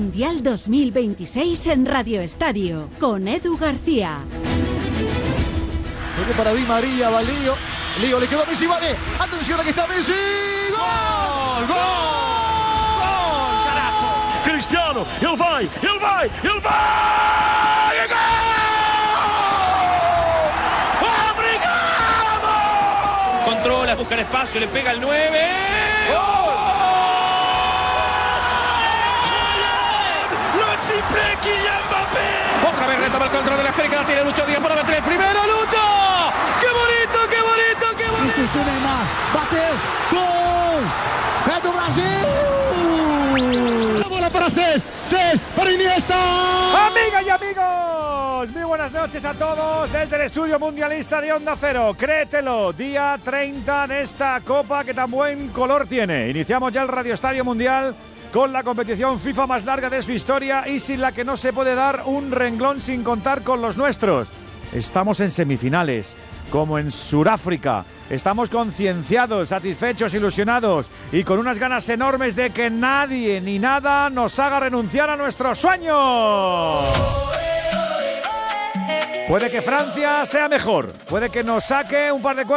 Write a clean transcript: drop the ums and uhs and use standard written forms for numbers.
Mundial 2026 en Radio Estadio, con Edu García. Toque para Di María, va Lío. Lío, le quedó a Messi, vale. Atención, aquí está Messi. ¡Gol! ¡Gol! ¡Gol! ¡Carajo! Cristiano, ele vai! ¡Gol! Controla, busca el espacio, le pega el 9. ¡Gol! ¡Lo triplé Kylian Mbappé! Otra vez retoma el control de la esférica, la tiene Lucho Díaz para meter el primero. ¡Lucho! ¡Qué bonito, qué bonito, qué bonito! Insistiu Neymar, bateu, gol! É do Brasil! La bola para Cés para Iniesta. Amigas y amigos, muy buenas noches a todos desde el estudio mundialista de Onda Cero. Créetelo, día 30 de esta Copa que tan buen color tiene. Iniciamos ya el Radio Estadio Mundial con la competición FIFA más larga de su historia y sin la que no se puede dar un renglón sin contar con los nuestros. Estamos en semifinales, como en Sudáfrica. Estamos concienciados, satisfechos, ilusionados y con unas ganas enormes de que nadie ni nada nos haga renunciar a nuestros sueños. Puede que Francia sea mejor, puede que nos saque un par de